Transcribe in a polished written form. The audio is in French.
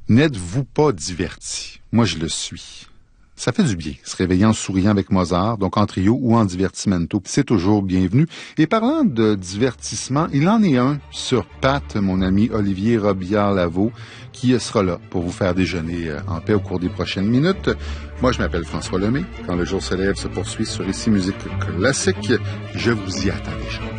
N'êtes-vous pas diverti? Moi, je le suis. Ça fait du bien, se réveiller en souriant avec Mozart, donc en trio ou en divertimento, c'est toujours bienvenu. Et parlant de divertissement, il en est un sur Pat, mon ami Olivier Robillard-Lavaux, qui sera là pour vous faire déjeuner en paix au cours des prochaines minutes. Moi, je m'appelle François Lemay. Quand le jour se lève se poursuit sur Ici Musique Classique, je vous y attends déjà.